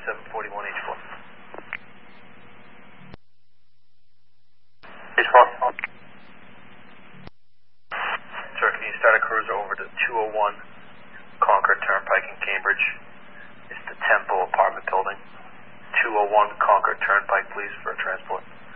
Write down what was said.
2741 H4. H4. Sir, can you start a cruiser over to 201 Concord Turnpike in Cambridge? It's the Temple apartment building. 201 Concord Turnpike, please, for a transport.